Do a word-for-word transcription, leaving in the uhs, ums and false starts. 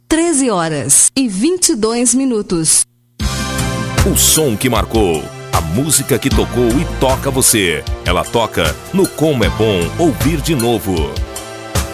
treze horas e vinte e dois minutos. O som que marcou, a música que tocou e toca você. Ela toca no Como é Bom Ouvir de Novo.